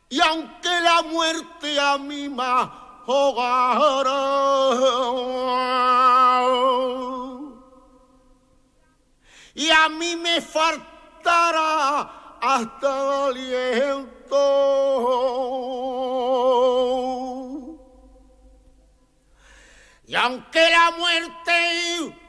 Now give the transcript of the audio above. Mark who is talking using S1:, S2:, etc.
S1: Y aunque la muerte a mí me ahogara, y a mí me faltara hasta el aliento, y aunque la muerte